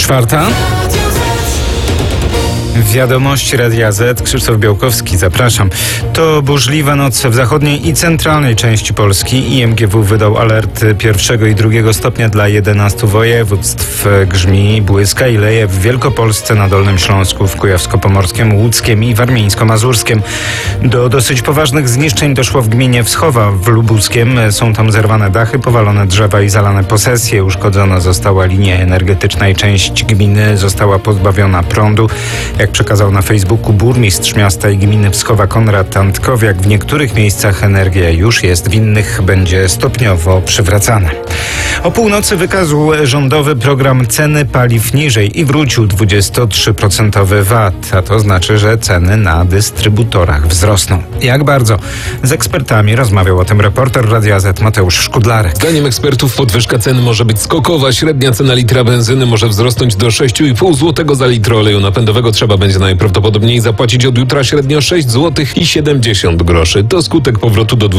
4:00. Wiadomości Radia Z. Krzysztof Białkowski, zapraszam. To burzliwa noc w zachodniej i centralnej części Polski. IMGW wydał alert 1. i 2. stopnia dla 11 województw. Grzmi, błyska i leje w Wielkopolsce, na Dolnym Śląsku, w Kujawsko-Pomorskiem, Łódzkiem i Warmińsko-Mazurskiem. Do dosyć poważnych zniszczeń doszło w gminie Wschowa w Lubuskiem. Są tam zerwane dachy, powalone drzewa i zalane posesje. Uszkodzona została linia energetyczna i część gminy została pozbawiona prądu. Jak przekazał na Facebooku burmistrz miasta i gminy Wschowa Konrad Antkowiak, w niektórych miejscach energia już jest, w innych będzie stopniowo przywracana. O północy wykazał rządowy program ceny paliw niżej i wrócił 23% VAT, a to znaczy, że ceny na dystrybutorach wzrosną. Jak bardzo? Z ekspertami rozmawiał o tym reporter Radia Z Mateusz Szkudlarek. Zdaniem ekspertów podwyżka cen może być skokowa. Średnia cena litra benzyny może wzrosnąć do 6,5 zł za litr oleju napędowego. Trzeba będzie najprawdopodobniej zapłacić od jutra średnio 6 zł i 70 groszy. To skutek powrotu do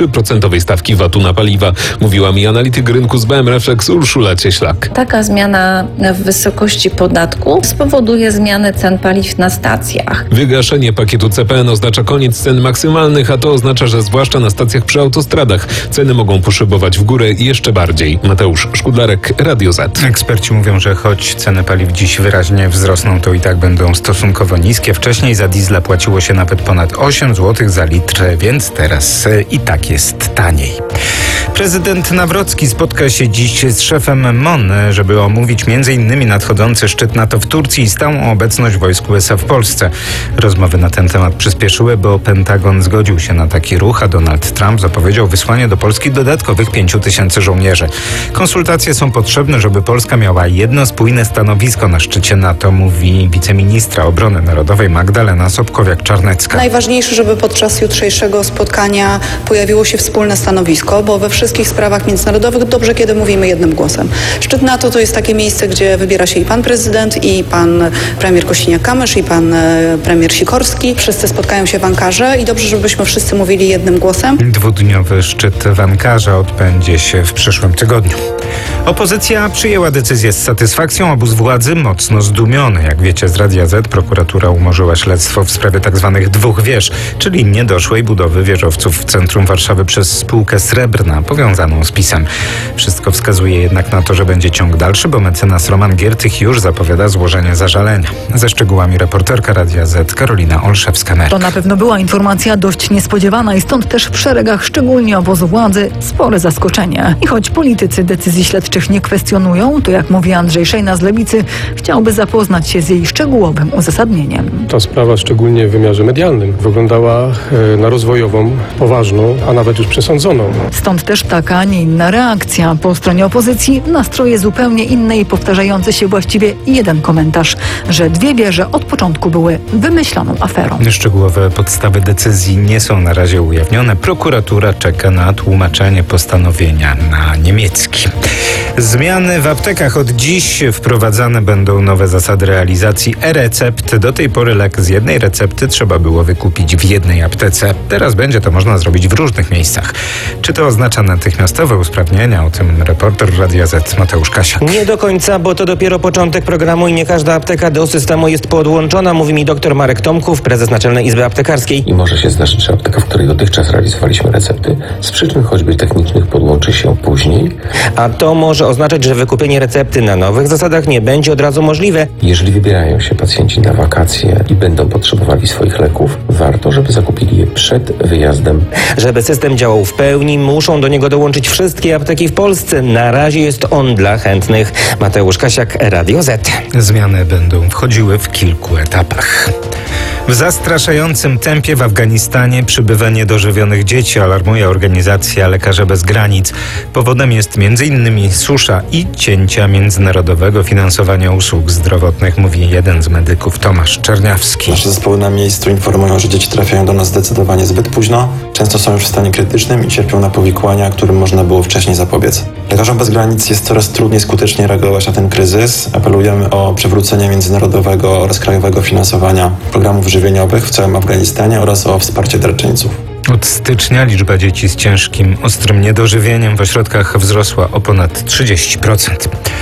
23% stawki VAT-u na paliwa, mówiła mi analityk rynku z BM Reflex Urszula Cieślak. Taka zmiana w wysokości podatku spowoduje zmianę cen paliw na stacjach. Wygaszenie pakietu CPN oznacza koniec cen maksymalnych, a to oznacza, że zwłaszcza na stacjach przy autostradach ceny mogą poszybować w górę jeszcze bardziej. Mateusz Szkudlarek, Radio Z. Eksperci mówią, że choć ceny paliw dziś wyraźnie wzrosną, to i tak będą stosunkowo niskie. Wcześniej za diesla płaciło się nawet ponad 8 zł za litr, więc teraz i tak jest taniej. Prezydent Nawrocki spotka się dziś z szefem MON, żeby omówić m.in. nadchodzący szczyt NATO w Turcji i stałą obecność wojsk USA w Polsce. Rozmowy na ten temat przyspieszyły, bo Pentagon zgodził się na taki ruch, a Donald Trump zapowiedział wysłanie do Polski dodatkowych 5 000 żołnierzy. Konsultacje są potrzebne, żeby Polska miała jedno spójne stanowisko na szczycie NATO, mówi wiceministra obrony narodowej Magdalena Sobkowiak-Czarnecka. Najważniejsze, żeby podczas jutrzejszego spotkania pojawiło się wspólne stanowisko, bo we wszystkich sprawach międzynarodowych dobrze, kiedy mówimy jednym głosem. Szczyt NATO to jest takie miejsce, gdzie wybiera się i pan prezydent, i pan premier Kośniak-Kamysz, i pan premier Sikorski. Wszyscy spotkają się w Ankarze i dobrze, żebyśmy wszyscy mówili jednym głosem. Dwudniowy szczyt w Ankarze odbędzie się w przyszłym tygodniu. Opozycja przyjęła decyzję z satysfakcją, obóz władzy mocno zdumiony. Jak wiecie z Radia Z, prokuratura umorzyła śledztwo w sprawie tzw. dwóch wież, czyli niedoszłej budowy wieżowców w centrum Warszawy przez spółkę Srebrna, powiązaną z PiS-em. Wszystko wskazuje jednak na to, że będzie ciąg dalszy, bo mecenas Roman Giertych już zapowiada złożenie zażalenia. Ze szczegółami reporterka Radia Z Karolina Olszewska-Merk. To na pewno była informacja dość niespodziewana i stąd też w szeregach, szczególnie obozu władzy, spore zaskoczenie. I choć politycy decyzji śledczych nie kwestionują, to jak mówi Andrzej Szejna z Lewicy, chciałby zapoznać się z jej szczegółowym uzasadnieniem. Ta sprawa, szczególnie w wymiarze medialnym, wyglądała na rozwojową, poważną, a nawet już przesądzoną. Stąd też taka, a nie inna reakcja. Po stronie opozycji nastroje zupełnie inne i powtarzający się właściwie jeden komentarz, że dwie wieże od początku były wymyśloną aferą. Szczegółowe podstawy decyzji nie są na razie ujawnione. Prokuratura czeka na tłumaczenie postanowienia na niemiecki. Zmiany w aptekach. Od dziś wprowadzane będą nowe zasady realizacji e-recept. Do tej pory lek z jednej recepty trzeba było wykupić w jednej aptece. Teraz będzie to można zrobić w różnych miejscach. Czy to oznacza natychmiastowe usprawnienia? O tym reporter Radia Z Mateusz Kasiak. Nie do końca, bo to dopiero początek programu i nie każda apteka do systemu jest podłączona, mówi mi dr Marek Tomków, prezes Naczelnej Izby Aptekarskiej. I może się zdarzyć, że apteka, w której dotychczas realizowaliśmy recepty, z przyczyn choćby technicznych podłączy się później. A to może oznaczać, że wykupienie recepty na nowych zasadach nie będzie od razu możliwe. Jeżeli wybierają się pacjenci na wakacje i będą potrzebowali swoich leków, warto, żeby zakupili je przed wyjazdem. Żeby system działał w pełni, muszą do niego dołączyć wszystkie apteki w Polsce. Na razie jest on dla chętnych. Mateusz Kasiak, Radio Z. Zmiany będą wchodziły w kilku etapach. W zastraszającym tempie w Afganistanie przybywa niedożywionych dzieci, alarmuje organizacja Lekarze Bez Granic. Powodem jest m.in. susza i cięcia międzynarodowego finansowania usług zdrowotnych, mówi jeden z medyków, Tomasz Czerniawski. Nasze zespoły na miejscu informują, że dzieci trafiają do nas zdecydowanie zbyt późno, często są już w stanie krytycznym i cierpią na powikłania, którym można było wcześniej zapobiec. Lekarzom Bez Granic jest coraz trudniej skutecznie reagować na ten kryzys. Apelujemy o przywrócenie międzynarodowego oraz krajowego finansowania programów żywieniowych w całym Afganistanie oraz o wsparcie darczyńców. Od stycznia liczba dzieci z ciężkim, ostrym niedożywieniem w ośrodkach wzrosła o ponad 30%.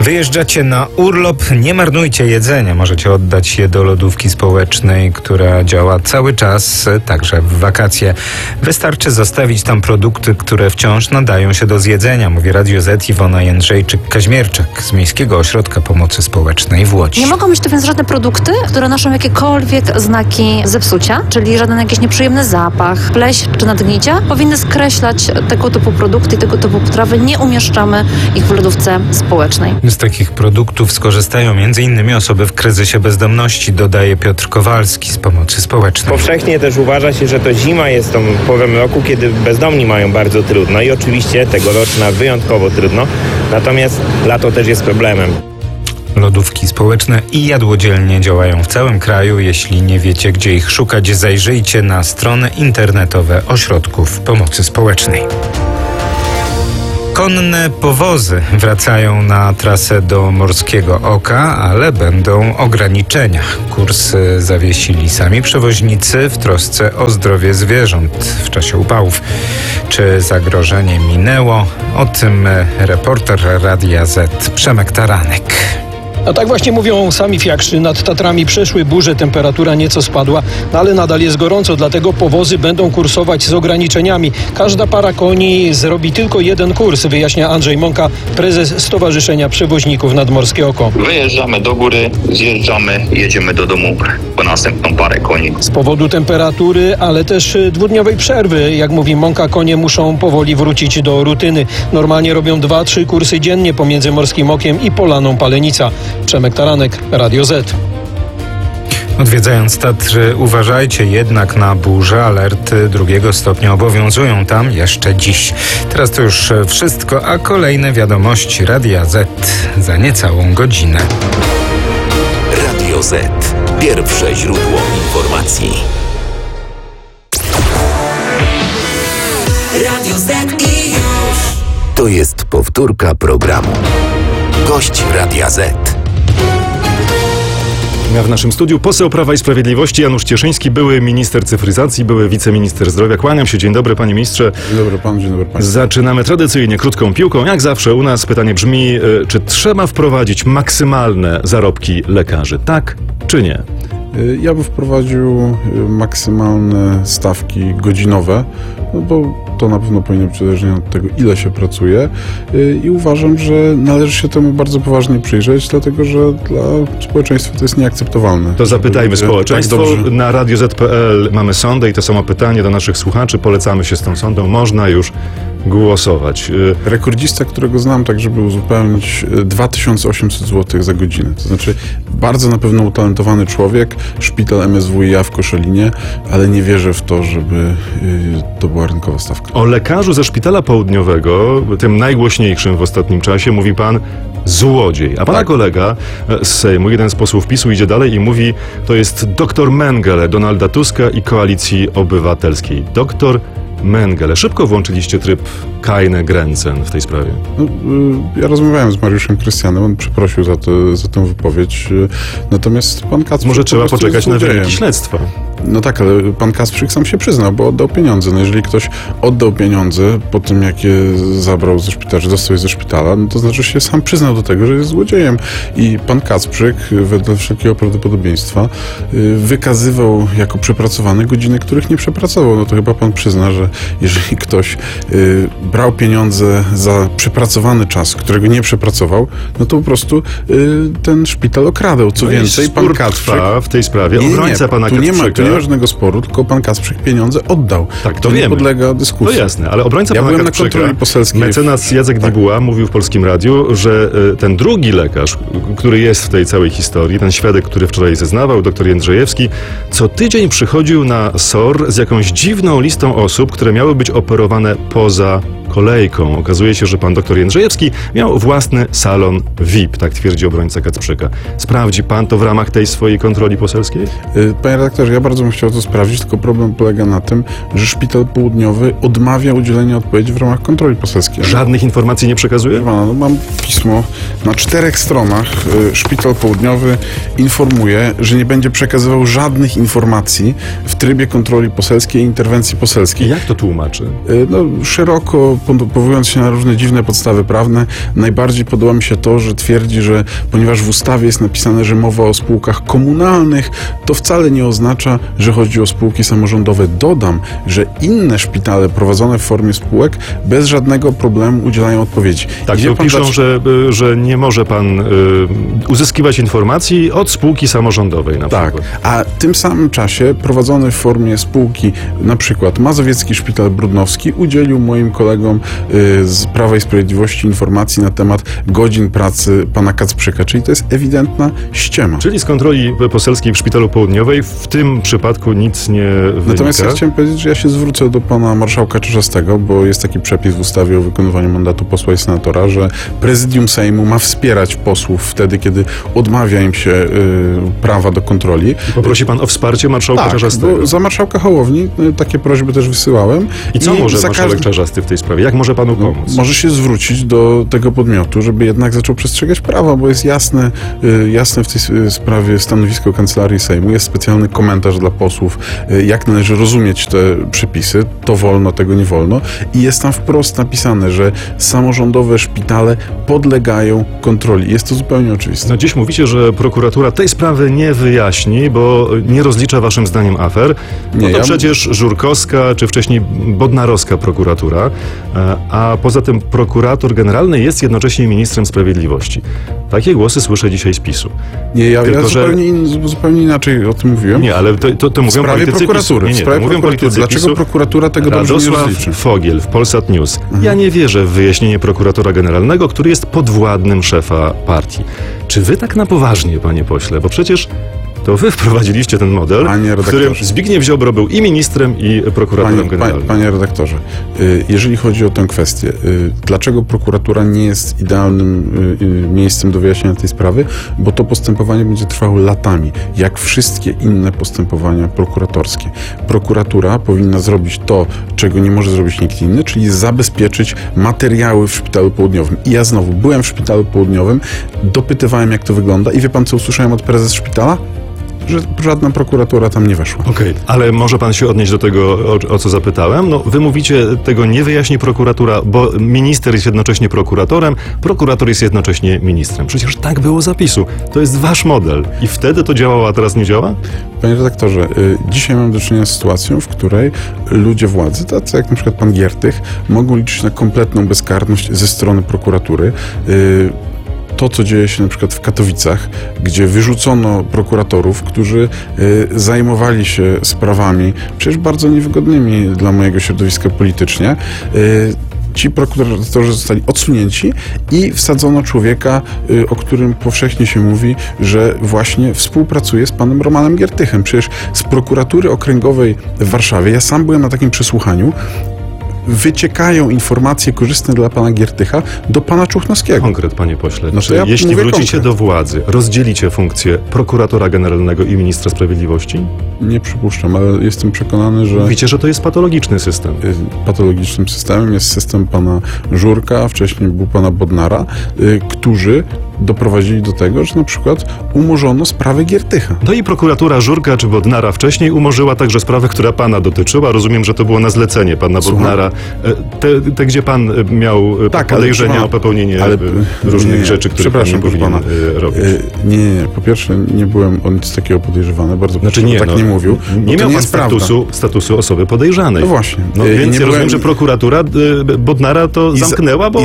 Wyjeżdżacie na urlop, nie marnujcie jedzenia. Możecie oddać je do lodówki społecznej, która działa cały czas, także w wakacje. Wystarczy zostawić tam produkty, które wciąż nadają się do zjedzenia, mówi Radio Z Iwona Jędrzejczyk-Kaźmierczak z Miejskiego Ośrodka Pomocy Społecznej w Łodzi. Nie mogą być to więc żadne produkty, które noszą jakiekolwiek znaki zepsucia, czyli żaden jakiś nieprzyjemny zapach, pleśń czy nadgnicia. Powinny skreślać tego typu produkty i tego typu potrawy. Nie umieszczamy ich w lodówce społecznej. Z takich produktów skorzystają m.in. osoby w kryzysie bezdomności, dodaje Piotr Kowalski z Pomocy Społecznej. Powszechnie też uważa się, że to zima jest tą porą roku, kiedy bezdomni mają bardzo trudno i oczywiście tegoroczna wyjątkowo trudno, natomiast lato też jest problemem. Lodówki społeczne i jadłodzielnie działają w całym kraju. Jeśli nie wiecie, gdzie ich szukać, zajrzyjcie na strony internetowe ośrodków pomocy społecznej. Konne powozy wracają na trasę do Morskiego Oka, ale będą ograniczenia. Kursy zawiesili sami przewoźnicy w trosce o zdrowie zwierząt w czasie upałów. Czy zagrożenie minęło? O tym reporter Radia Z Przemek Taranek. A tak właśnie mówią sami fiakrzy. Nad Tatrami przeszły burze, temperatura nieco spadła, ale nadal jest gorąco, dlatego powozy będą kursować z ograniczeniami. Każda para koni zrobi tylko jeden kurs, wyjaśnia Andrzej Mąka, prezes Stowarzyszenia Przewoźników Nadmorskie Oko. Wyjeżdżamy do góry, zjeżdżamy, jedziemy do domu po następną parę koni. Z powodu temperatury, ale też dwudniowej przerwy, jak mówi Mąka, konie muszą powoli wrócić do rutyny. Normalnie robią 2-3 kursy dziennie pomiędzy Morskim Okiem i Polaną Palenica. Przemek Taranek, Radio Z. Odwiedzając Tatry, uważajcie jednak na burzę. Alerty 2 stopnia obowiązują tam jeszcze dziś. Teraz to już wszystko, a kolejne wiadomości Radia Z za niecałą godzinę. Radio Z. Pierwsze źródło informacji. Radio Z i już. To jest powtórka programu. Gość Radia Z. W naszym studiu poseł Prawa i Sprawiedliwości Janusz Cieszyński, były minister cyfryzacji, były wiceminister zdrowia. Kłaniam się. Dzień dobry, panie ministrze. Dzień dobry pan, dzień dobry państwu. Zaczynamy tradycyjnie krótką piłką. Jak zawsze u nas pytanie brzmi, czy trzeba wprowadzić maksymalne zarobki lekarzy? Tak czy nie? Ja bym wprowadził maksymalne stawki godzinowe, no bo to na pewno powinno być uzależnione od tego, ile się pracuje i uważam, że należy się temu bardzo poważnie przyjrzeć, dlatego że dla społeczeństwa to jest nieakceptowalne. To zapytajmy społeczeństwo. Tak na radioz.pl mamy sondę i to samo pytanie do naszych słuchaczy. Polecamy się z tą sondą. Można już głosować. Rekordzista, którego znam, tak żeby uzupełnić, 2800 zł za godzinę. To znaczy bardzo na pewno utalentowany człowiek, szpital MSWiA w Koszalinie, ale nie wierzę w to, żeby to była rynkowa stawka. O lekarzu ze Szpitala Południowego, tym najgłośniejszym w ostatnim czasie, mówi pan złodziej. A pana kolega z Sejmu, jeden z posłów PiS-u, idzie dalej i mówi, to jest doktor Mengele Donalda Tuska i Koalicji Obywatelskiej. Doktor Mengele. Szybko włączyliście tryb Keine Grenzen w tej sprawie. No, ja rozmawiałem z Mariuszem Krystianem, on przeprosił za tę wypowiedź. Natomiast pan Kacprzyk... Może trzeba poczekać na wyniki śledztwa. No tak, ale pan Kacprzyk sam się przyznał, bo oddał pieniądze. No jeżeli ktoś oddał pieniądze po tym, jak je zabrał ze szpitala, czy dostał je ze szpitala, no to znaczy się sam przyznał do tego, że jest złodziejem. I pan Kacprzyk, wedle wszelkiego prawdopodobieństwa, wykazywał jako przepracowane godziny, których nie przepracował. No to chyba pan przyzna, że jeżeli ktoś brał pieniądze za przepracowany czas, którego nie przepracował, no to po prostu ten szpital okradał. Co więcej, pan Kacprzyk... w tej sprawie. Obrońca pana Kacprzyka... Tu nie ma żadnego sporu, tylko pan Kacprzyk pieniądze oddał. Tak, to nie podlega dyskusji. No jasne, ale obrońca pana byłem Kacprzyka, na kontroli poselskiej. mecenas Jacek Dibuła mówił w Polskim Radiu, że ten drugi lekarz, który jest w tej całej historii, ten świadek, który wczoraj zeznawał, doktor Jędrzejewski, co tydzień przychodził na SOR z jakąś dziwną listą osób, które miały być operowane poza kolejką. Okazuje się, że pan doktor Jędrzejewski miał własny salon VIP, tak twierdzi obrońca Kacprzyka. Sprawdzi pan to w ramach tej swojej kontroli poselskiej? Panie redaktorze, ja bardzo bym chciał to sprawdzić, tylko problem polega na tym, że Szpital Południowy odmawia udzielenia odpowiedzi w ramach kontroli poselskiej. Żadnych informacji nie przekazuje? No, mam pismo na 4 stronach. Szpital Południowy informuje, że nie będzie przekazywał żadnych informacji w trybie kontroli poselskiej i interwencji poselskiej. Jak to tłumaczy? No, szeroko powołując się na różne dziwne podstawy prawne, najbardziej podoba mi się to, że twierdzi, że ponieważ w ustawie jest napisane, że mowa o spółkach komunalnych, to wcale nie oznacza, że chodzi o spółki samorządowe. Dodam, że inne szpitale prowadzone w formie spółek bez żadnego problemu udzielają odpowiedzi. Tak, to piszą, że nie może pan uzyskiwać informacji od spółki samorządowej na przykład. Tak, a w tym samym czasie prowadzony w formie spółki, na przykład Mazowiecki Szpital Brudnowski udzielił moim kolegom z Prawa i Sprawiedliwości informacji na temat godzin pracy pana Kacprzyka, czyli to jest ewidentna ściema. Czyli z kontroli poselskiej w Szpitalu Południowej w tym przypadku nic nie wynika. Natomiast ja chciałem powiedzieć, że ja się zwrócę do pana marszałka Czarzastego, bo jest taki przepis w ustawie o wykonywaniu mandatu posła i senatora, że prezydium Sejmu ma wspierać posłów wtedy, kiedy odmawia im się prawa do kontroli. Poprosi pan o wsparcie marszałka Czarzastego. Bo za marszałka Hołowni takie prośby też wysyłałem. I co może marszałek Czarzasty w tej sprawie? Jak może panu pomóc? Może się zwrócić do tego podmiotu, żeby jednak zaczął przestrzegać prawa, bo jest jasne w tej sprawie stanowisko Kancelarii Sejmu. Jest specjalny komentarz dla posłów, jak należy rozumieć te przepisy. To wolno, tego nie wolno. I jest tam wprost napisane, że samorządowe szpitale podlegają kontroli. Jest to zupełnie oczywiste. No dziś mówicie, że prokuratura tej sprawy nie wyjaśni, bo nie rozlicza waszym zdaniem afer. No to przecież Żurkowska, czy wcześniej Bodnarowska prokuratura, a poza tym prokurator generalny jest jednocześnie ministrem sprawiedliwości. Takie głosy słyszę dzisiaj z PiS-u. Nie, ja zupełnie inaczej o tym mówiłem. Nie, ale to mówią politycy prokuratury. PiS-u. Nie, mówią politycy. Dlaczego prokuratura tego dobrze nie rozliczy? Radosław Fogiel w Polsat News. Ja nie wierzę w wyjaśnienie prokuratora generalnego, który jest podwładnym szefa partii. Czy wy tak na poważnie, panie pośle? Bo przecież to wy wprowadziliście ten model, w którym Zbigniew Ziobro był i ministrem, i prokuratorem generalnym. Panie redaktorze, jeżeli chodzi o tę kwestię, dlaczego prokuratura nie jest idealnym miejscem do wyjaśnienia tej sprawy? Bo to postępowanie będzie trwało latami, jak wszystkie inne postępowania prokuratorskie. Prokuratura powinna zrobić to, czego nie może zrobić nikt inny, czyli zabezpieczyć materiały w Szpitalu Południowym. I ja znowu byłem w Szpitalu Południowym, dopytywałem, jak to wygląda i wie pan, co usłyszałem od prezes szpitala? Że żadna prokuratura tam nie weszła. Okej, ale może pan się odnieść do tego, o co zapytałem? No, wy mówicie, tego nie wyjaśni prokuratura, bo minister jest jednocześnie prokuratorem, prokurator jest jednocześnie ministrem. Przecież tak było zapisu. To jest wasz model. I wtedy to działało, a teraz nie działa? Panie redaktorze, dzisiaj mam do czynienia z sytuacją, w której ludzie władzy, tacy jak na przykład pan Giertych, mogą liczyć na kompletną bezkarność ze strony prokuratury. To, co dzieje się na przykład w Katowicach, gdzie wyrzucono prokuratorów, którzy zajmowali się sprawami przecież bardzo niewygodnymi dla mojego środowiska politycznie. Ci prokuratorzy zostali odsunięci i wsadzono człowieka, o którym powszechnie się mówi, że właśnie współpracuje z panem Romanem Giertychem. Przecież z prokuratury okręgowej w Warszawie, ja sam byłem na takim przesłuchaniu, wyciekają informacje korzystne dla pana Giertycha do pana Czuchnowskiego. Konkret, panie pośle. No Czy jeśli wrócicie do władzy, rozdzielicie funkcję prokuratora generalnego i ministra sprawiedliwości? Nie przypuszczam, ale jestem przekonany, że... Mówicie, że to jest patologiczny system. Patologicznym systemem jest system pana Żurka, wcześniej był pana Bodnara, którzy doprowadzili do tego, że na przykład umorzono sprawę Giertycha. No i prokuratura Żurka czy Bodnara wcześniej umorzyła także sprawę, która pana dotyczyła. Rozumiem, że to było na zlecenie pana Bodnara. Te, gdzie pan miał podejrzenia o popełnienie różnych rzeczy, których pan nie powinien robić. Nie. Po pierwsze, nie byłem o nic takiego podejrzewany. Bardzo proszę, nie mówił. Nie miał pan statusu osoby podejrzanej. No właśnie. No, więc ja rozumiem, że prokuratura Bodnara to zamknęła, bo... I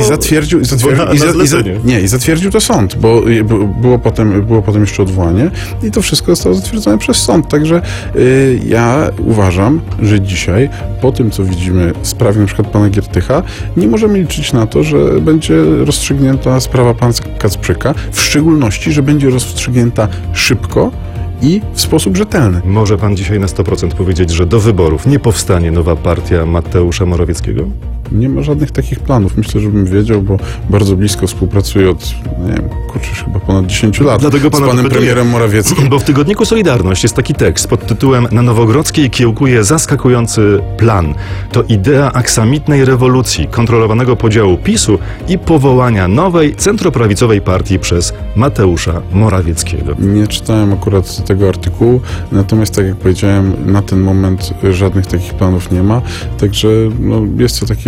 zatwierdził to sąd, bo było potem jeszcze odwołanie i to wszystko zostało zatwierdzone przez sąd. Także ja uważam, że dzisiaj, po tym, co widzimy w sprawie na przykład pana Giertycha, nie możemy liczyć na to, że będzie rozstrzygnięta sprawa pana Kacprzyka, w szczególności, że będzie rozstrzygnięta szybko i w sposób rzetelny. Może pan dzisiaj na 100% powiedzieć, że do wyborów nie powstanie nowa partia Mateusza Morawieckiego? Nie ma żadnych takich planów. Myślę, żebym wiedział, bo bardzo blisko współpracuję od, nie wiem, chyba ponad 10 lat z panem premierem Morawieckim. Bo w tygodniku Solidarność jest taki tekst pod tytułem „Na Nowogrodzkiej kiełkuje zaskakujący plan”. To idea aksamitnej rewolucji, kontrolowanego podziału PiS-u i powołania nowej, centroprawicowej partii przez Mateusza Morawieckiego. Nie czytałem akurat tego artykułu, natomiast tak jak powiedziałem, na ten moment żadnych takich planów nie ma. Także jest to takie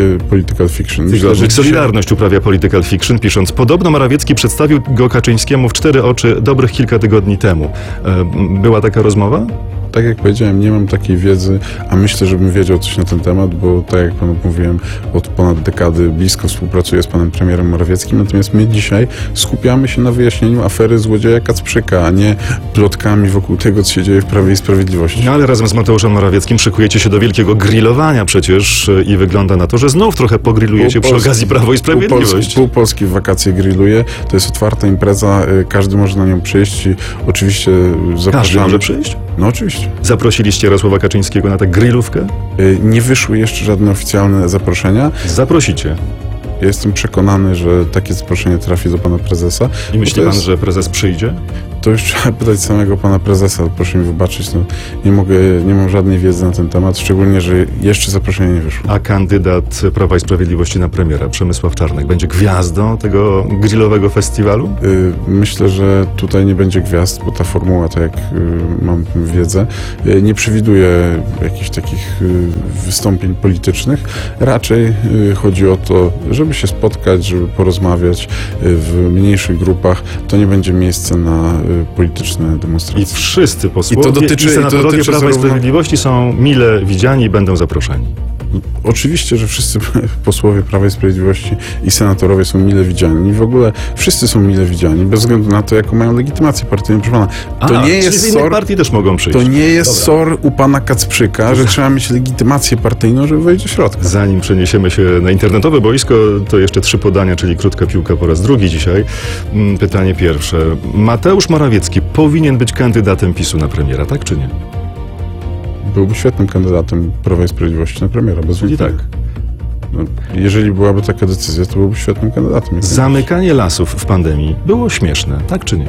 political fiction. Tygodnik Solidarność uprawia political fiction, pisząc: podobno Morawiecki przedstawił go Kaczyńskiemu w 4 oczy dobrych kilka tygodni temu. Była taka rozmowa? Tak jak powiedziałem, nie mam takiej wiedzy, a myślę, żebym wiedział coś na ten temat, bo tak jak panu mówiłem, od ponad dekady blisko współpracuję z panem premierem Morawieckim, natomiast my dzisiaj skupiamy się na wyjaśnieniu afery złodzieja Kacprzyka, a nie plotkami wokół tego, co się dzieje w Prawie i Sprawiedliwości. No ale razem z Mateuszem Morawieckim szykujecie się do wielkiego grillowania przecież i wygląda na to, że znów trochę pogrillujecie przy okazji Prawo i Sprawiedliwość. Pół Polski w wakacje grilluje, to jest otwarta impreza, każdy może na nią przyjść i oczywiście zapraszamy. Każdy może przyjść? No oczywiście. Zaprosiliście Jarosława Kaczyńskiego na tę grillówkę? Nie wyszły jeszcze żadne oficjalne zaproszenia. Zaprosicie. Ja jestem przekonany, że takie zaproszenie trafi do pana prezesa. I myśli pan, że prezes przyjdzie? To już trzeba pytać samego pana prezesa. Proszę mi wybaczyć, no, nie mam żadnej wiedzy na ten temat, szczególnie, że jeszcze zaproszenie nie wyszło. A kandydat Prawa i Sprawiedliwości na premiera, Przemysław Czarnek, będzie gwiazdą tego grillowego festiwalu? Myślę, że tutaj nie będzie gwiazd, bo ta formuła, tak jak mam wiedzę, nie przewiduje jakichś takich wystąpień politycznych. Raczej chodzi o to, żeby się spotkać, żeby porozmawiać w mniejszych grupach. To nie będzie miejsce na polityczne demonstracje. I wszyscy posłowie i senatorowie Prawa i Sprawiedliwości są mile widziani i będą zaproszeni. Oczywiście, że wszyscy posłowie Prawa i Sprawiedliwości i senatorowie są mile widziani. W ogóle wszyscy są mile widziani, bez względu na to, jaką mają legitymację partyjną. Proszę pana, to nie jest z innych partii też mogą przyjść. To nie jest SOR u pana Kacprzyka, że trzeba mieć legitymację partyjną, żeby wejść do środka. Zanim przeniesiemy się na internetowe boisko, to jeszcze 3 podania, czyli krótka piłka po raz drugi dzisiaj. Pytanie pierwsze. Mateusz Morawiecki powinien być kandydatem PiS-u na premiera, tak czy nie? Byłby świetnym kandydatem Prawa i Sprawiedliwości na premiera, bez wątpienia. Tak. No, jeżeli byłaby taka decyzja, to byłby świetnym kandydatem. Zamykanie lasów w pandemii było śmieszne, tak czy nie?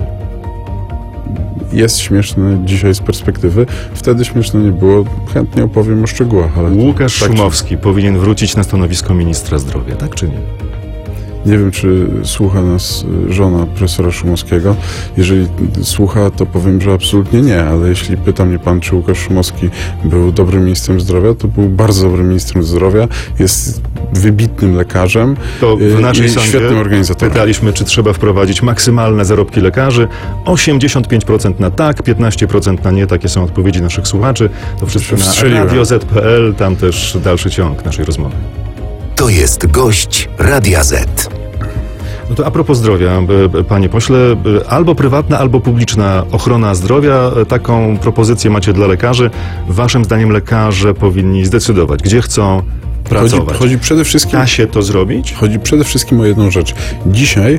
Jest śmieszne dzisiaj z perspektywy. Wtedy śmieszne nie było. Chętnie opowiem o szczegółach. Ale Łukasz Szumowski powinien wrócić na stanowisko ministra zdrowia, tak czy nie? Nie wiem, czy słucha nas żona profesora Szumowskiego. Jeżeli słucha, to powiem, że absolutnie nie, ale jeśli pyta mnie pan, czy Łukasz Szumowski był dobrym ministrem zdrowia, to był bardzo dobrym ministrem zdrowia. Jest wybitnym lekarzem to w naszej i sądzie świetnym organizatorem. Pytaliśmy, czy trzeba wprowadzić maksymalne zarobki lekarzy. 85% na tak, 15% na nie. Takie są odpowiedzi naszych słuchaczy. To wszystko na Radio Z.pl. Tam też dalszy ciąg naszej rozmowy. To jest gość Radia Z. No to a propos zdrowia, panie pośle, albo prywatna, albo publiczna ochrona zdrowia. Taką propozycję macie dla lekarzy. Waszym zdaniem lekarze powinni zdecydować, gdzie chcą pracować. Chodzi przede wszystkim, da się to zrobić? Chodzi przede wszystkim o jedną rzecz. Dzisiaj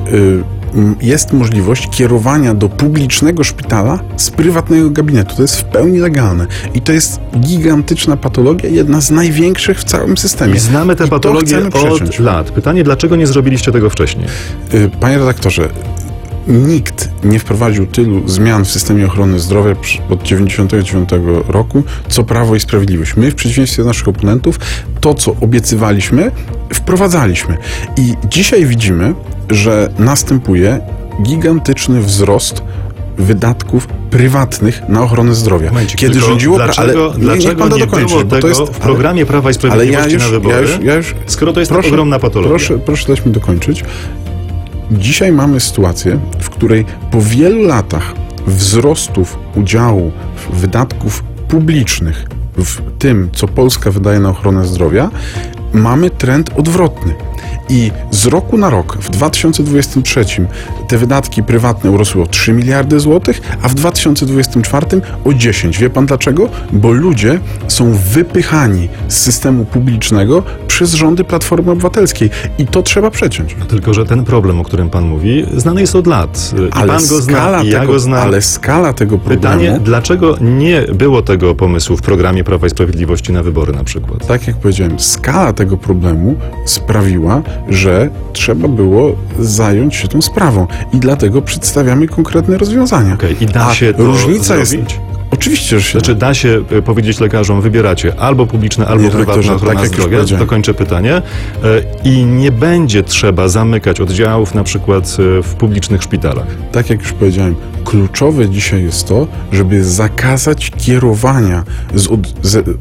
jest możliwość kierowania do publicznego szpitala z prywatnego gabinetu. To jest w pełni legalne. I to jest gigantyczna patologia, jedna z największych w całym systemie. I znamy tę patologię od lat. Pytanie, dlaczego nie zrobiliście tego wcześniej? Panie redaktorze, nikt nie wprowadził tylu zmian w systemie ochrony zdrowia od 1999 roku, co Prawo i Sprawiedliwość. My, w przeciwieństwie do naszych oponentów, to, co obiecywaliśmy, wprowadzaliśmy. I dzisiaj widzimy, że następuje gigantyczny wzrost wydatków prywatnych na ochronę zdrowia. Momencik, kiedy rządziło... Dlaczego nie było tego w programie Prawa i Sprawiedliwości na wybory, skoro to jest tak ogromna patologia? Proszę dać mi dokończyć. Dzisiaj mamy sytuację, w której po wielu latach wzrostów udziału wydatków publicznych w tym, co Polska wydaje na ochronę zdrowia, mamy trend odwrotny. I z roku na rok, w 2023 te wydatki prywatne urosły o 3 miliardy złotych, a w 2024 o 10. Wie pan dlaczego? Bo ludzie są wypychani z systemu publicznego przez rządy Platformy Obywatelskiej. I to trzeba przeciąć. Tylko że ten problem, o którym pan mówi, znany jest od lat. I ale pan go zna, i ja go znam. Ale skala tego problemu... Pytanie, dlaczego nie było tego pomysłu w programie Prawa i Sprawiedliwości na wybory na przykład? Tak jak powiedziałem, skala tego problemu sprawiła, że trzeba było zająć się tą sprawą. I dlatego przedstawiamy konkretne rozwiązania. I da się to różnica zrobić? Jest... Oczywiście, że się Znaczy da się powiedzieć lekarzom, wybieracie albo publiczne, albo prywatne ochrona zdrowia. Dokończę pytanie. I nie będzie trzeba zamykać oddziałów na przykład w publicznych szpitalach. Tak jak już powiedziałem, kluczowe dzisiaj jest to, żeby zakazać kierowania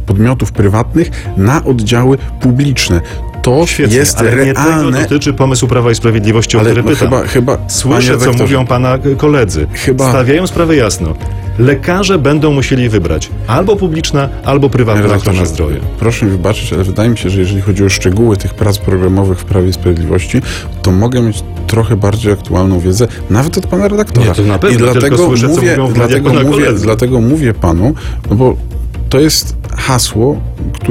podmiotów prywatnych na oddziały publiczne. To Świetnie, jest ale realne. nie tego dotyczy pomysł Prawa i Sprawiedliwości, o który pytam. Chyba, Słyszę, co mówią pana koledzy. Stawiają sprawę jasno. Lekarze będą musieli wybrać albo publiczna, albo prywatna ochrona zdrowia. Proszę mi wybaczyć, ale wydaje mi się, że jeżeli chodzi o szczegóły tych prac programowych w Prawie i Sprawiedliwości, to mogę mieć trochę bardziej aktualną wiedzę, nawet od pana redaktora. Nie, to na pewno, I dlatego tylko słyszę, co mówią w mediach pana koledzy. dlatego mówię panu, no bo to jest hasło,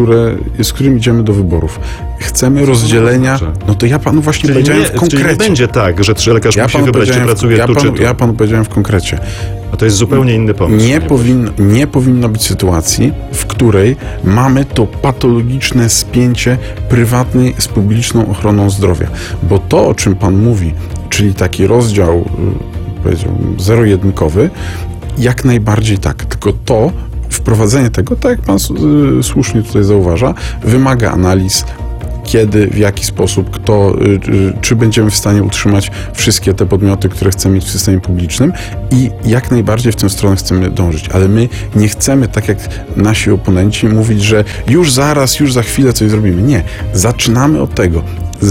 z którym idziemy do wyborów. Chcemy rozdzielenia. No to ja panu właśnie powiedziałem w konkrecie. Czyli nie będzie tak, że lekarz musi wybrać, czy pracuje tu, czy tu. Ja panu powiedziałem w konkrecie. A to jest zupełnie inny pomysł. Nie powinno być sytuacji, w której mamy to patologiczne spięcie prywatnej z publiczną ochroną zdrowia. Bo to, o czym pan mówi, czyli taki rozdział, powiedziałbym, zero-jedynkowy, jak najbardziej tak. Tylko to, wprowadzenie tego, tak jak pan słusznie tutaj zauważa, wymaga analiz, kiedy, w jaki sposób, kto, czy będziemy w stanie utrzymać wszystkie te podmioty, które chcemy mieć w systemie publicznym i jak najbardziej w tę stronę chcemy dążyć. Ale my nie chcemy, tak jak nasi oponenci, mówić, że już zaraz, już za chwilę coś zrobimy. Nie. Zaczynamy od tego.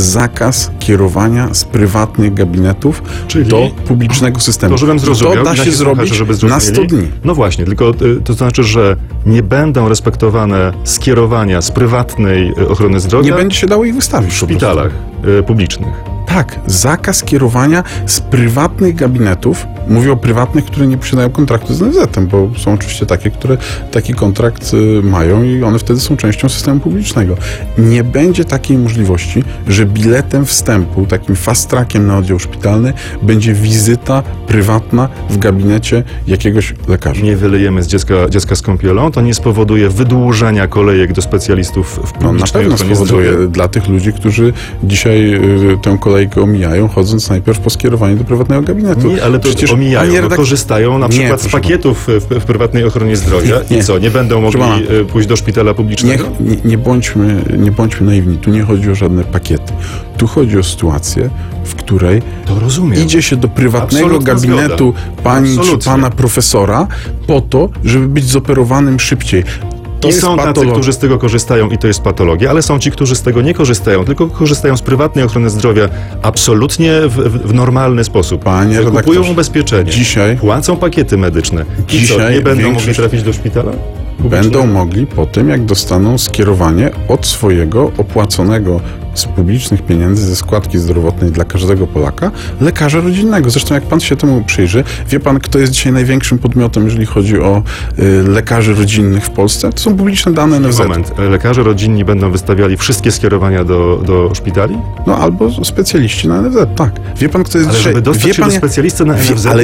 Zakaz kierowania z prywatnych gabinetów do publicznego systemu. To, żebym zrozumiał, to da się zrobić na 100 dni. No właśnie, tylko to znaczy, że nie będą respektowane skierowania z prywatnej ochrony zdrowia. Nie będzie się dało ich wystawić w szpitalach publicznych. Tak, zakaz kierowania z prywatnych gabinetów. Mówię o prywatnych, które nie posiadają kontraktu z NFZ-em, bo są oczywiście takie, które taki kontrakt mają i one wtedy są częścią systemu publicznego. Nie będzie takiej możliwości, że biletem wstępu, takim fast trackiem na oddział szpitalny będzie wizyta prywatna w gabinecie jakiegoś lekarza. Nie wylejemy z dziecka z kąpielą, to nie spowoduje wydłużenia kolejek do specjalistów w publicznej na pewno ochronie spowoduje zdrowia. dla tych ludzi, którzy dzisiaj tę kolejkę omijają, chodząc najpierw po skierowanie do prywatnego gabinetu. Nie, ale to przecież omijają, korzystają na przykład z pakietów w prywatnej ochronie zdrowia i co, nie będą mogli pójść do szpitala publicznego? Nie bądźmy naiwni, tu nie chodzi o żadne pakiety. Tu chodzi o sytuację, w której idzie się do prywatnego gabinetu pani czy pana profesora po to, żeby być zoperowanym szybciej. I są tacy, którzy z tego korzystają i to jest patologia, ale są ci, którzy z tego nie korzystają, tylko korzystają z prywatnej ochrony zdrowia absolutnie w normalny sposób. Panie kupują ubezpieczenie, płacą pakiety medyczne. I co, nie będą mogli trafić do szpitala? Będą mogli po tym, jak dostaną skierowanie od swojego opłaconego z publicznych pieniędzy ze składki zdrowotnej dla każdego Polaka lekarza rodzinnego. Zresztą jak pan się temu przyjrzy, wie pan, kto jest dzisiaj największym podmiotem, jeżeli chodzi o lekarzy rodzinnych w Polsce? To są publiczne dane NFZ. Moment, lekarze rodzinni będą wystawiali wszystkie skierowania do szpitali? No albo specjaliści na NFZ, tak. Wie pan, kto jest ale dzisiaj... żeby dostać się do specjalisty na NFZ, ale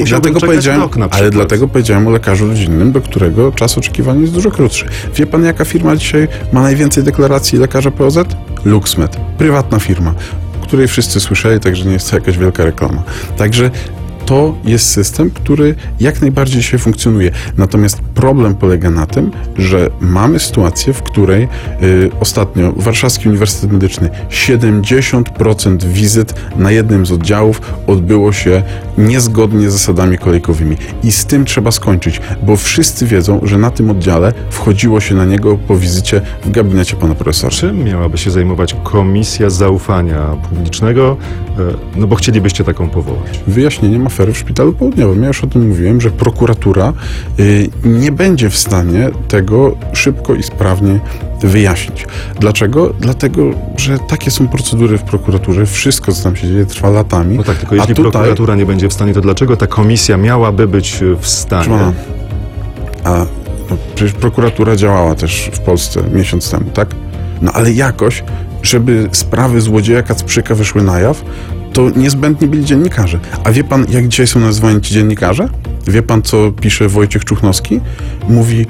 dlatego powiedziałem o lekarzu rodzinnym, do którego czas oczekiwania jest dużo krótszy. Wie pan, jaka firma dzisiaj ma najwięcej deklaracji lekarza POZ? LuxMed. Prywatna firma, o której wszyscy słyszeli, także nie jest to jakaś wielka reklama. Także to jest system, który jak najbardziej dzisiaj funkcjonuje. Natomiast problem polega na tym, że mamy sytuację, w której ostatnio Warszawski Uniwersytet Medyczny 70% wizyt na jednym z oddziałów odbyło się niezgodnie z zasadami kolejkowymi. I z tym trzeba skończyć, bo wszyscy wiedzą, że na tym oddziale wchodziło się na niego po wizycie w gabinecie pana profesora. Czym miałaby się zajmować Komisja Zaufania Publicznego? No bo chcielibyście taką powołać. Wyjaśnieniem afery w Szpitalu Południowym. Ja już o tym mówiłem, że prokuratura nie będzie w stanie tego szybko i sprawnie wyjaśnić. Dlaczego? Dlatego, że takie są procedury w prokuraturze. Wszystko, co tam się dzieje, trwa latami. No tak, tylko jeśli prokuratura nie będzie w stanie, to dlaczego ta komisja miałaby być w stanie? Przecież prokuratura działała też w Polsce miesiąc temu, tak? No ale jakoś, żeby sprawy złodzieja Kacprzyka wyszły na jaw, to niezbędni byli dziennikarze. A wie pan, jak dzisiaj są nazywani ci dziennikarze? Wie pan, co pisze Wojciech Czuchnowski? Mówi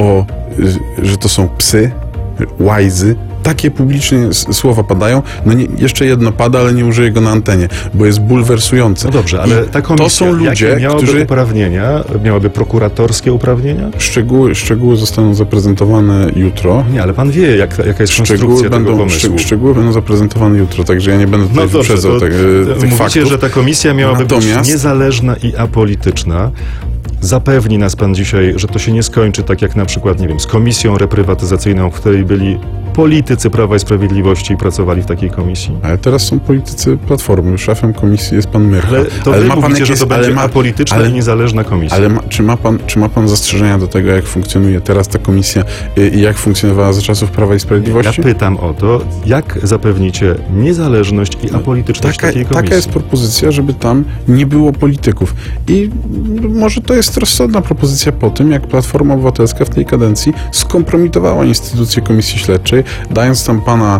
że to są psy, łajzy. Takie publicznie słowa padają. No jeszcze jedno pada, ale nie użyję go na antenie, bo jest bulwersujące. No dobrze, ale ta komisja, to są ludzie, miałaby uprawnienia, miałaby prokuratorskie uprawnienia? Szczegóły zostaną zaprezentowane jutro. Nie, ale pan wie, jaka jest konstrukcja tego pomysłu. Szczegóły będą zaprezentowane jutro, także ja nie będę tutaj wyprzedzał tych mówicie, faktów. że ta komisja miałaby być niezależna i apolityczna. zapewni nas pan dzisiaj, że to się nie skończy tak jak na przykład, nie wiem, z komisją reprywatyzacyjną, w której byli politycy Prawa i Sprawiedliwości i pracowali w takiej komisji? Ale teraz są politycy Platformy. Szefem komisji jest pan Myrcha. Ale to wy mówicie, że to będzie apolityczna i niezależna komisja. Ale czy ma pan zastrzeżenia do tego, jak funkcjonuje teraz ta komisja i jak funkcjonowała za czasów Prawa i Sprawiedliwości? Ja pytam o to, jak zapewnicie niezależność i apolityczność takiej komisji? Taka jest propozycja, żeby tam nie było polityków. I może to jest rozsądna propozycja po tym, jak Platforma Obywatelska w tej kadencji skompromitowała instytucję Komisji Śledczej, dając tam pana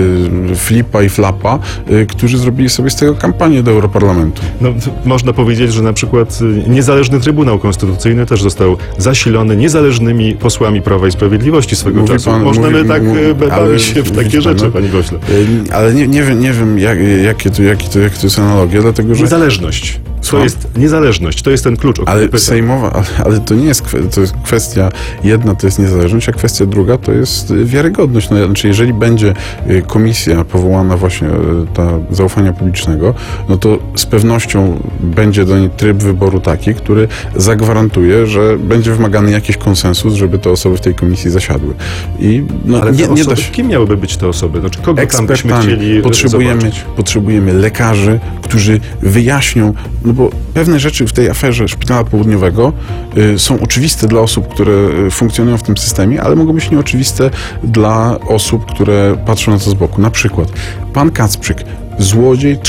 Flipa i Flapa, którzy zrobili sobie z tego kampanię do Europarlamentu. No, można powiedzieć, że na przykład niezależny Trybunał Konstytucyjny też został zasilony niezależnymi posłami Prawa i Sprawiedliwości swego czasu. Możemy bawić się w takie rzeczy, panie pośle. Ale nie wiem jakie to jest analogia, dlatego że... Niezależność. To jest niezależność, to jest ten klucz, o który pytam. Sejmowa, ale to nie jest, to jest kwestia jedna, to jest niezależność, a kwestia druga to jest wiarygodność. No, znaczy, jeżeli będzie komisja powołana właśnie ta zaufania publicznego, no to z pewnością będzie do niej tryb wyboru taki, który zagwarantuje, że będzie wymagany jakiś konsensus, żeby te osoby w tej komisji zasiadły. I no, ale te osoby, kim miałyby być te osoby? Znaczy, kogo tam byśmy chcieli zobaczyć? Potrzebujemy lekarzy, którzy wyjaśnią, no bo pewne rzeczy w tej aferze Szpitala Południowego są oczywiste dla osób, które funkcjonują w tym systemie, ale mogą być nieoczywiste dla osób, które patrzą na to z boku. Na przykład pan Kacprzyk, złodziej,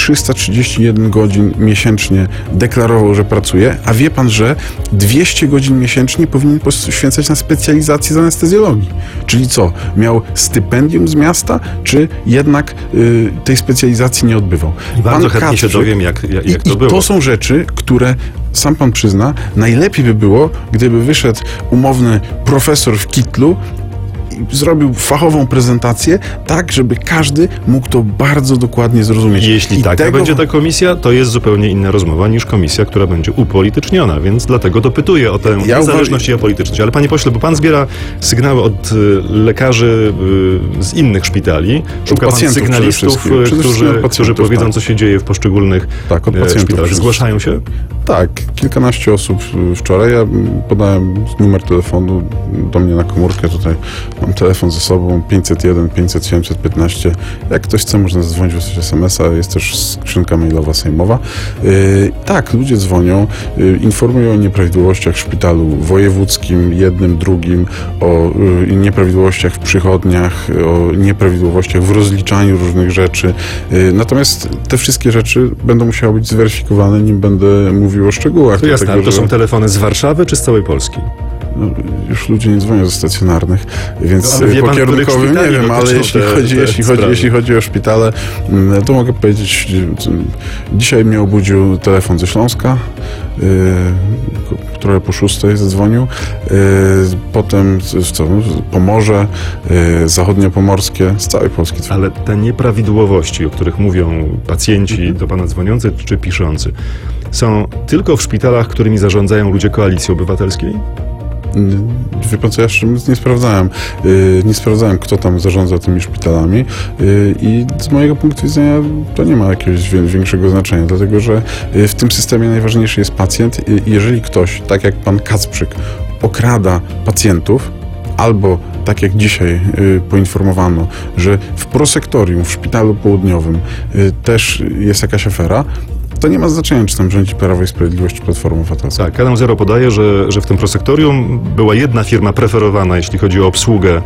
331 godzin miesięcznie deklarował, że pracuje, a wie pan, że 200 godzin miesięcznie powinien poświęcać na specjalizację z anestezjologii. Czyli co? Miał stypendium z miasta, czy jednak tej specjalizacji nie odbywał? Bardzo chętnie się dowiem, jak to było. To są rzeczy, które sam pan przyzna, najlepiej by było, gdyby wyszedł umowny profesor w kitlu, zrobił fachową prezentację, tak, żeby każdy mógł to bardzo dokładnie zrozumieć. Jeśli taka będzie ta komisja, to jest zupełnie inna rozmowa niż komisja, która będzie upolityczniona, więc dlatego dopytuję o tę niezależność i apolityczność. Ale panie pośle, bo pan zbiera sygnały od lekarzy z innych szpitali, szuka pan sygnalistów, którzy powiedzą, co się dzieje w poszczególnych szpitalach. Zgłaszają się? Tak, kilkanaście osób wczoraj. Ja podałem numer telefonu do mnie na komórkę, tutaj mam telefon ze sobą, 501 500 715. Jak ktoś chce, można zadzwonić, wysłać SMS-a, jest też skrzynka mailowa sejmowa. Tak, ludzie dzwonią, informują o nieprawidłowościach w szpitalu wojewódzkim, jednym, drugim, o nieprawidłowościach w przychodniach, o nieprawidłowościach w rozliczaniu różnych rzeczy. Natomiast te wszystkie rzeczy będą musiały być zweryfikowane, nim będę mówił o szczegółach. To jasne, ale to są telefony z Warszawy czy z całej Polski? No, już ludzie nie dzwonią ze stacjonarnych, więc po kierunkowym nie wiem, ale jeśli chodzi o szpitale, to mogę powiedzieć, dzisiaj mnie obudził telefon ze Śląska, trochę po 6:00 zadzwonił, potem Pomorze, zachodniopomorskie, z całej Polski. Ale te nieprawidłowości, o których mówią pacjenci do pana dzwoniący czy piszący, są tylko w szpitalach, którymi zarządzają ludzie Koalicji Obywatelskiej? Wie pan co, ja nie sprawdzałem. Nie sprawdzałem, kto tam zarządza tymi szpitalami i z mojego punktu widzenia to nie ma jakiegoś większego znaczenia, dlatego że w tym systemie najważniejszy jest pacjent. Jeżeli ktoś, tak jak pan Kacprzyk, okrada pacjentów, albo tak jak dzisiaj poinformowano, że w prosektorium w Szpitalu Południowym też jest jakaś afera, to nie ma znaczenia, czy tam rządzi Prawo i Sprawiedliwość, czy Platforma Obywatelska. Tak, Kanał Zero podaje, że w tym prosektorium była jedna firma preferowana, jeśli chodzi o obsługę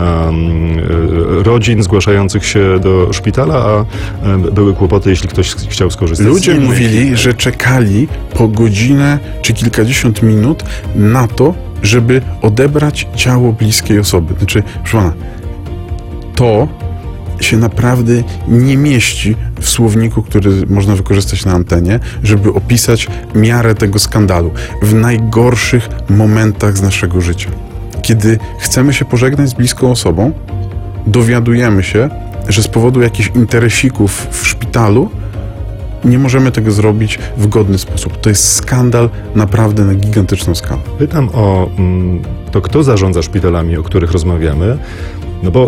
rodzin zgłaszających się do szpitala, a były kłopoty, jeśli ktoś chciał skorzystać. Ludzie mówili, że czekali po godzinę czy kilkadziesiąt minut na to, żeby odebrać ciało bliskiej osoby. Znaczy, proszę pana, to się naprawdę nie mieści w słowniku, który można wykorzystać na antenie, żeby opisać miarę tego skandalu w najgorszych momentach z naszego życia. Kiedy chcemy się pożegnać z bliską osobą, dowiadujemy się, że z powodu jakichś interesików w szpitalu nie możemy tego zrobić w godny sposób. To jest skandal naprawdę na gigantyczną skalę. Pytam o to, kto zarządza szpitalami, o których rozmawiamy, no bo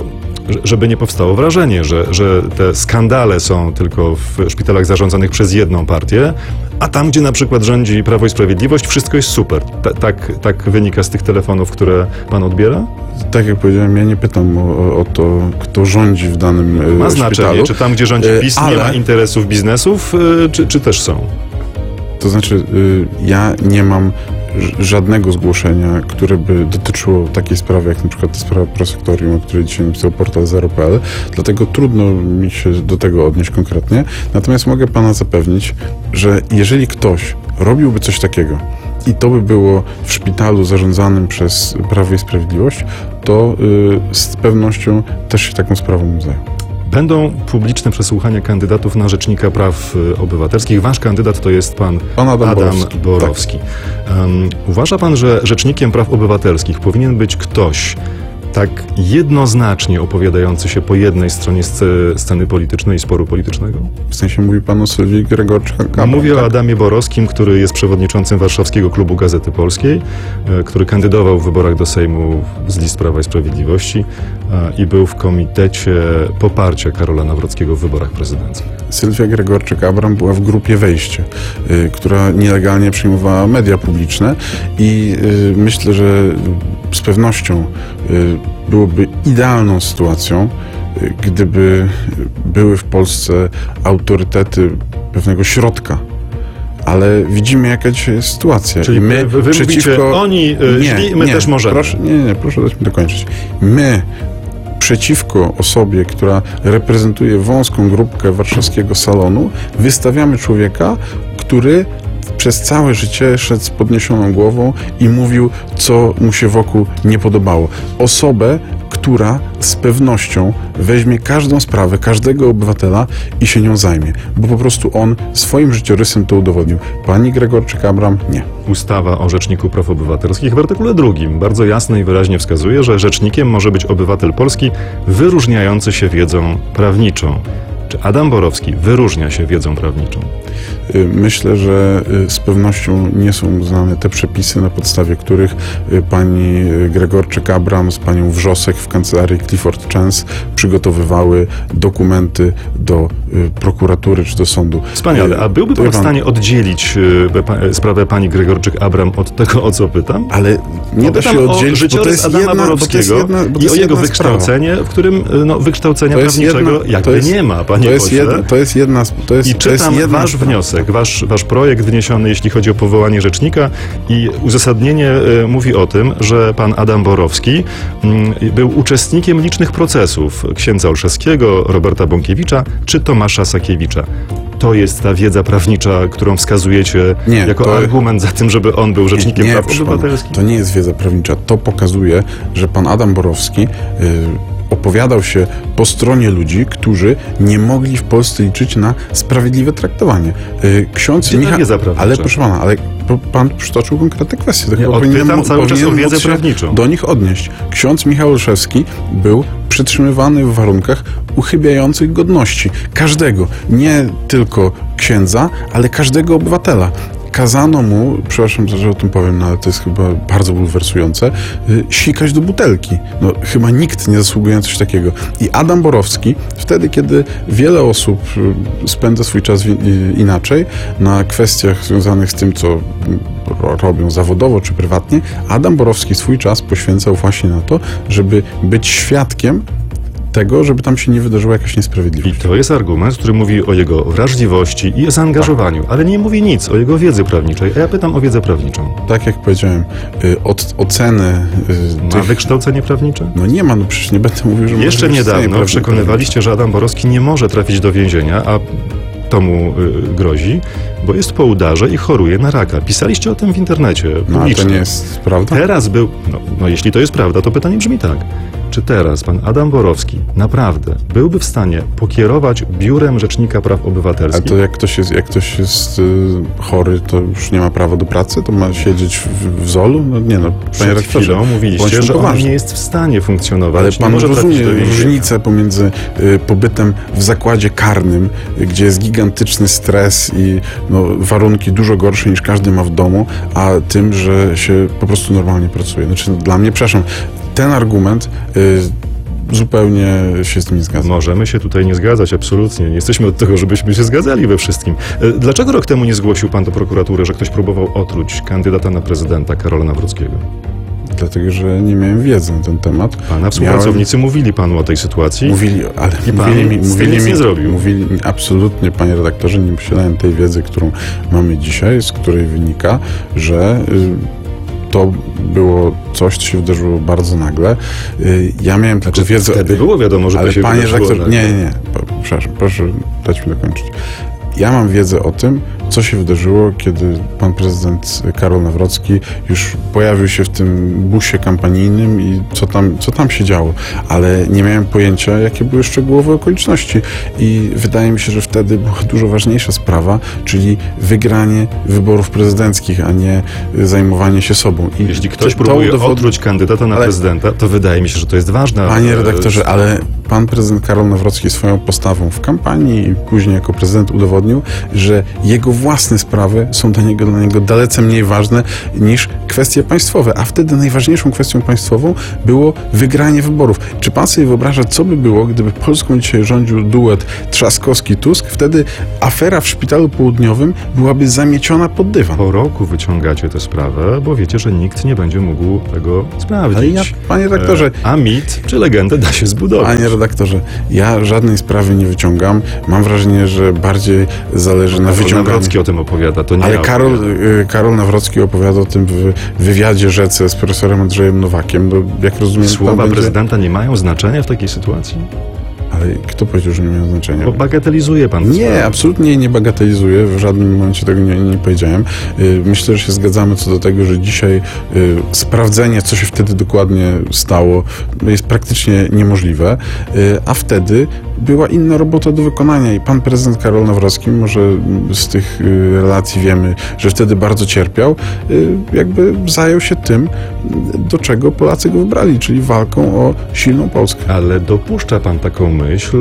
żeby nie powstało wrażenie, że te skandale są tylko w szpitalach zarządzanych przez jedną partię, a tam, gdzie na przykład rządzi Prawo i Sprawiedliwość, wszystko jest super. Tak wynika z tych telefonów, które pan odbiera? Tak jak powiedziałem, ja nie pytam o to, kto rządzi w danym Ma znaczenie, szpitalu. czy tam, gdzie rządzi PiS, nie ma interesów biznesów, czy też są? To znaczy, ja nie mam żadnego zgłoszenia, które by dotyczyło takiej sprawy, jak na przykład ta sprawa prosektorium, o której dzisiaj napisał portal Zero.pl, dlatego trudno mi się do tego odnieść konkretnie. Natomiast mogę pana zapewnić, że jeżeli ktoś robiłby coś takiego i to by było w szpitalu zarządzanym przez Prawo i Sprawiedliwość, to z pewnością też się taką sprawą zajął. Będą publiczne przesłuchania kandydatów na Rzecznika Praw Obywatelskich. Wasz kandydat to jest pan Adam Borowski. Tak. Uważa pan, że Rzecznikiem Praw Obywatelskich powinien być ktoś tak jednoznacznie opowiadający się po jednej stronie sceny politycznej i sporu politycznego? W sensie mówi pan o Sylwii Gregorczyk-Abram? Mówię o Adamie Borowskim, który jest przewodniczącym Warszawskiego Klubu Gazety Polskiej, który kandydował w wyborach do Sejmu z list Prawa i Sprawiedliwości i był w komitecie poparcia Karola Nawrockiego w wyborach prezydenckich. Sylwia Gregorczyk-Abram była w grupie Wejście, która nielegalnie przyjmowała media publiczne i myślę, że z pewnością byłoby idealną sytuacją, gdyby były w Polsce autorytety pewnego środka. Ale widzimy, jaka dzisiaj jest sytuacja. Czyli my przeciwko... oni źli, my też możemy. Proszę dać mi dokończyć. My przeciwko osobie, która reprezentuje wąską grupkę warszawskiego salonu, wystawiamy człowieka, który przez całe życie szedł z podniesioną głową i mówił, co mu się wokół nie podobało. Osobę, która z pewnością weźmie każdą sprawę, każdego obywatela i się nią zajmie. Bo po prostu on swoim życiorysem to udowodnił. Pani Gregorczyk-Abram nie. Ustawa o Rzeczniku Praw Obywatelskich w artykule 2 bardzo jasno i wyraźnie wskazuje, że rzecznikiem może być obywatel polski wyróżniający się wiedzą prawniczą. Czy Adam Borowski wyróżnia się wiedzą prawniczą? Myślę, że z pewnością nie są znane te przepisy, na podstawie których pani Gregorczyk-Abram z panią Wrzosek w kancelarii Clifford Chance przygotowywały dokumenty do prokuratury czy do sądu. Wspaniale. A byłby pan w stanie oddzielić sprawę pani Gregorczyk-Abram od tego, o co pytam? Ale nie da się oddzielić, życiorys Adama Borowskiego i o jego wykształcenie, w którym wykształcenia prawniczego jakby nie ma, panie pośle. I czytam wasz wniosek, wasz projekt wniesiony, jeśli chodzi o powołanie rzecznika, i uzasadnienie mówi o tym, że pan Adam Borowski był uczestnikiem licznych procesów księdza Olszewskiego, Roberta Bąkiewicza czy Tomasza Sakiewicza. To jest ta wiedza prawnicza, którą wskazujecie jako argument za tym, żeby on był Rzecznikiem Praw Obywatelskich? To nie jest wiedza prawnicza. To pokazuje, że pan Adam Borowski opowiadał się po stronie ludzi, którzy nie mogli w Polsce liczyć na sprawiedliwe traktowanie. Ksiądz Michał... Ale proszę pana, pan przytoczył konkretne kwestie. Tak odpytam cały czas o wiedzę prawniczą. Do nich odnieść. Ksiądz Michał Olszewski był przetrzymywany w warunkach uchybiających godności każdego. Nie tylko księdza, ale każdego obywatela. Kazano mu, przepraszam, że o tym powiem, no ale to jest chyba bardzo bulwersujące, sikać do butelki. No chyba nikt nie zasługuje na coś takiego. I Adam Borowski, wtedy, kiedy wiele osób spędza swój czas inaczej, na kwestiach związanych z tym, co robią zawodowo czy prywatnie, Adam Borowski swój czas poświęcał właśnie na to, żeby być świadkiem tego, żeby tam się nie wydarzyła jakaś niesprawiedliwość. I to jest argument, który mówi o jego wrażliwości i zaangażowaniu, ale nie mówi nic o jego wiedzy prawniczej. A ja pytam o wiedzę prawniczą. Tak jak powiedziałem, od oceny... Ma wykształcenie prawnicze? No nie ma, no przecież nie będę mówił, że... Jeszcze niedawno przekonywaliście, że Adam Borowski nie może trafić do więzienia, a to mu grozi, bo jest po udarze i choruje na raka. Pisaliście o tym w internecie publicznie. No, a to nie jest prawda? Teraz był... No jeśli to jest prawda, to pytanie brzmi tak. Czy teraz pan Adam Borowski naprawdę byłby w stanie pokierować Biurem Rzecznika Praw Obywatelskich? A to jak ktoś jest chory, to już nie ma prawa do pracy? To ma siedzieć w ZOL-u? No nie no, przed chwilą mówiliście, że on nie jest w stanie funkcjonować. Ale pan rozumie różnicę pomiędzy pobytem w zakładzie karnym, gdzie jest gigantyczny stres i warunki dużo gorsze niż każdy ma w domu, a tym, że się po prostu normalnie pracuje. Znaczy dla mnie, przepraszam, ten argument zupełnie się z tym nie zgadzam. Możemy się tutaj nie zgadzać, absolutnie. Nie jesteśmy od tego, żebyśmy się zgadzali we wszystkim. Dlaczego rok temu nie zgłosił pan do prokuratury, że ktoś próbował otruć kandydata na prezydenta Karola Nawrockiego? Dlatego, że nie miałem wiedzy na ten temat. Pana współpracownicy mówili panu o tej sytuacji? Mówili, ale I pan nic nie zrobił. Mówili mi absolutnie, panie redaktorze, nie posiadałem tej wiedzy, którą mamy dzisiaj, z której wynika, że to było coś, co się wydarzyło bardzo nagle. Ja miałem tylko wiedzę... Wtedy było wiadomo, że to się panie wydarzyło. redaktorze, nie. Przepraszam, proszę dać mi dokończyć. Ja mam wiedzę o tym, co się wydarzyło, kiedy pan prezydent Karol Nawrocki już pojawił się w tym busie kampanijnym i co tam się działo, ale nie miałem pojęcia, jakie były szczegółowe okoliczności i wydaje mi się, że wtedy była dużo ważniejsza sprawa, czyli wygranie wyborów prezydenckich, a nie zajmowanie się sobą. I jeśli ktoś próbuje otruć kandydata na prezydenta, to wydaje mi się, że to jest ważne. Panie redaktorze, ale pan prezydent Karol Nawrocki swoją postawą w kampanii i później jako prezydent udowodnił, że jego własne sprawy są dla niego dalece mniej ważne niż kwestie państwowe, a wtedy najważniejszą kwestią państwową było wygranie wyborów. Czy pan sobie wyobraża, co by było, gdyby Polską dzisiaj rządził duet Trzaskowski-Tusk? Wtedy afera w Szpitalu Południowym byłaby zamieciona pod dywan. Po roku wyciągacie tę sprawę, bo wiecie, że nikt nie będzie mógł tego sprawdzić. Ale ja, panie redaktorze... A mit czy legendę da się zbudować. Panie redaktorze, ja żadnej sprawy nie wyciągam. Mam wrażenie, że bardziej zależy na wyciąganiu... Nawrocki o tym opowiada, to nie ale ja Karol Nawrocki opowiada o tym w wywiadzie Rzece z profesorem Andrzejem Nowakiem. No, jak rozumiem, słowa prezydenta nie mają znaczenia w takiej sytuacji? Ale kto powiedział, że nie mają znaczenia? Bo bagatelizuje pan. Nie, absolutnie nie bagatelizuję. W żadnym momencie tego nie powiedziałem. Myślę, że się zgadzamy co do tego, że dzisiaj sprawdzenie, co się wtedy dokładnie stało, jest praktycznie niemożliwe, a wtedy była inna robota do wykonania i pan prezydent Karol Nawrocki, może z tych relacji wiemy, że wtedy bardzo cierpiał, jakby zajął się tym, do czego Polacy go wybrali, czyli walką o silną Polskę. Ale dopuszcza pan taką myśl,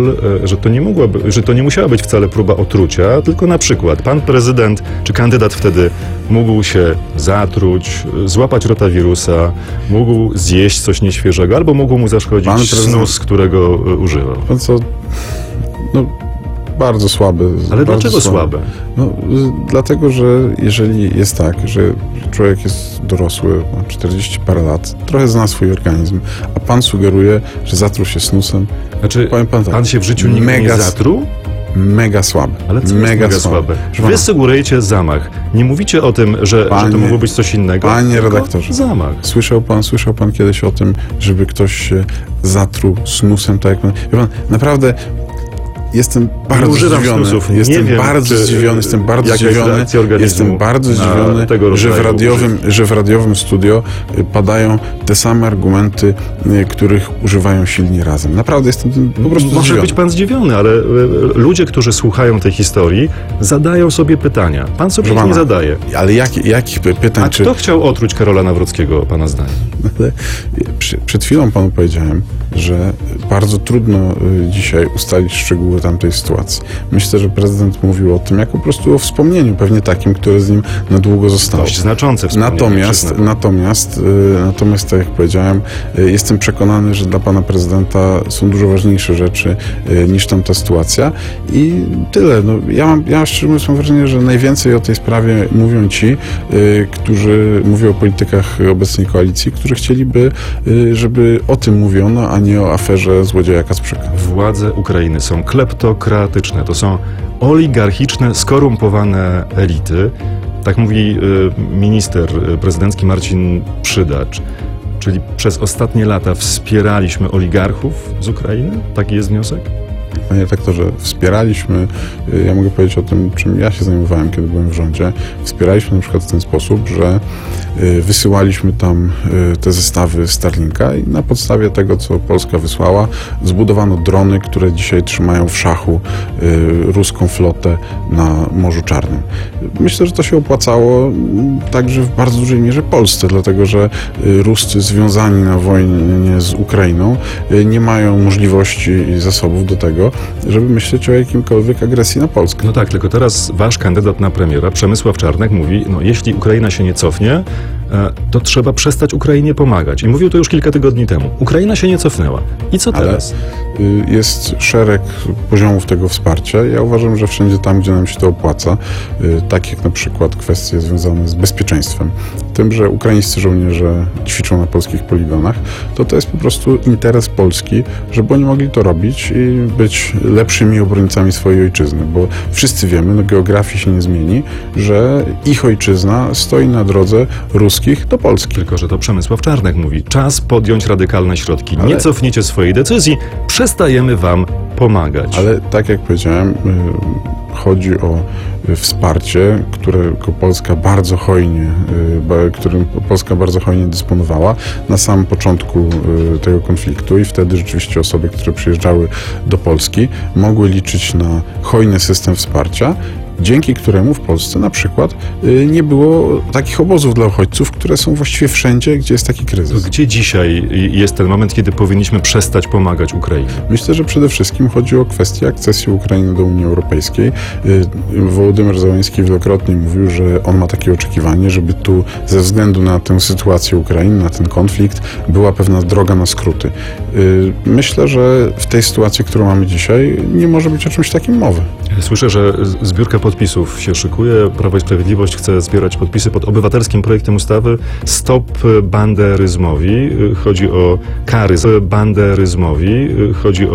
że to nie musiała być wcale próba otrucia, tylko na przykład pan prezydent czy kandydat wtedy mógł się zatruć, złapać rotawirusa, mógł zjeść coś nieświeżego, albo mógł mu zaszkodzić snus, którego używał. Pan co? No, bardzo słabe. Ale dlaczego słabe? No, dlatego, że jeżeli jest tak, że człowiek jest dorosły, ma 40 parę lat, trochę zna swój organizm, a pan sugeruje, że zatruł się snusem. Znaczy, powiem pan tak, pan się w życiu nigdy nie zatruł? Mega słabe. Ale co mega słabe? Wy sugerujecie zamach. Nie mówicie o tym, że to mogło być coś innego. Panie redaktorze, zamach. Słyszał pan kiedyś o tym, żeby ktoś się zatruł snusem, tak jak pan... Wie pan, naprawdę... Jestem bardzo zdziwiony. Jestem bardzo zdziwiony, że w radiowym studio padają te same argumenty, których używają silni razem. Naprawdę jestem tym po prostu Może zdziwiony. być pan zdziwiony, ale ludzie, którzy słuchają tej historii, zadają sobie pytania. Pan sobie ich nie zadaje. Ale jakich pytań? A kto chciał otruć Karola Nawrockiego, pana zdaniem? Przed chwilą panu powiedziałem, że bardzo trudno dzisiaj ustalić szczegóły tamtej sytuacji. Myślę, że prezydent mówił o tym jako po prostu o wspomnieniu, pewnie takim, które z nim na długo zostało. Dość znaczące wspomnienie. Natomiast tak jak powiedziałem, jestem przekonany, że dla pana prezydenta są dużo ważniejsze rzeczy niż tamta sytuacja i tyle. No, ja szczerze mówiąc mam wrażenie, że najwięcej o tej sprawie mówią ci, którzy mówią o politykach obecnej koalicji, którzy chcieliby, żeby o tym mówiono, a nie o aferze złodzieja Kasprzyka. Władze Ukrainy są kleptokratyczne. To są oligarchiczne, skorumpowane elity. Tak mówi minister prezydencki Marcin Przydacz. Czyli przez ostatnie lata wspieraliśmy oligarchów z Ukrainy? Taki jest wniosek? Panie redaktorze, wspieraliśmy, ja mogę powiedzieć o tym, czym ja się zajmowałem, kiedy byłem w rządzie. Wspieraliśmy na przykład w ten sposób, że wysyłaliśmy tam te zestawy Starlinka i na podstawie tego, co Polska wysłała, zbudowano drony, które dzisiaj trzymają w szachu ruską flotę na Morzu Czarnym. Myślę, że to się opłacało także w bardzo dużej mierze Polsce, dlatego że Ruscy związani na wojnie z Ukrainą nie mają możliwości i zasobów do tego, żeby myśleć o jakimkolwiek agresji na Polskę. No tak, tylko teraz wasz kandydat na premiera, Przemysław Czarnek, mówi, no jeśli Ukraina się nie cofnie, to trzeba przestać Ukrainie pomagać. I mówił to już kilka tygodni temu. Ukraina się nie cofnęła. I co teraz? Jest szereg poziomów tego wsparcia. Ja uważam, że wszędzie tam, gdzie nam się to opłaca, tak jak na przykład kwestie związane z bezpieczeństwem, tym, że ukraińscy żołnierze ćwiczą na polskich poligonach, to jest po prostu interes Polski, żeby oni mogli to robić i być lepszymi obrońcami swojej ojczyzny, bo wszyscy wiemy, geografii się nie zmieni, że ich ojczyzna stoi na drodze ruskich do Polski. Tylko że to Przemysław Czarnek mówi, czas podjąć radykalne środki. Nie cofniecie swojej decyzji, przestajemy wam pomagać. Ale tak jak powiedziałem, chodzi o wsparcie, którym Polska bardzo hojnie dysponowała na samym początku tego konfliktu i wtedy rzeczywiście osoby, które przyjeżdżały do Polski, mogły liczyć na hojny system wsparcia, dzięki któremu w Polsce na przykład nie było takich obozów dla uchodźców, które są właściwie wszędzie, gdzie jest taki kryzys. Gdzie dzisiaj jest ten moment, kiedy powinniśmy przestać pomagać Ukrainie? Myślę, że przede wszystkim chodzi o kwestię akcesji Ukrainy do Unii Europejskiej. Wołodymyr Zełenski wielokrotnie mówił, że on ma takie oczekiwanie, żeby tu ze względu na tę sytuację Ukrainy, na ten konflikt, była pewna droga na skróty. Myślę, że w tej sytuacji, którą mamy dzisiaj, nie może być o czymś takim mowy. Słyszę, że zbiórka podpisów się szykuje. Prawo i Sprawiedliwość chce zbierać podpisy pod obywatelskim projektem ustawy Stop banderyzmowi. Chodzi o kary banderyzmowi. Chodzi